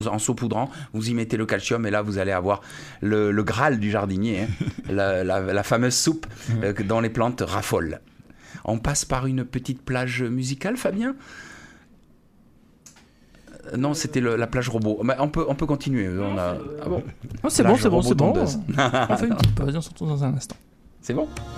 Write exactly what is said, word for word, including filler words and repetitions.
en saupoudrant, vous y mettez le calcium et là vous allez avoir le, le Graal du jardinier, hein, la, la, la fameuse soupe euh, dont les plantes raffolent. On passe par une petite plage musicale, Fabien ? Non, c'était le, la plage robot. Mais on peut, on peut continuer. On a... Ah bon ? Oh, c'est Plage bon, c'est bon, robot c'est bon. tondeuse. On fait une petite pause, on se retrouve dans un instant. C'est bon ?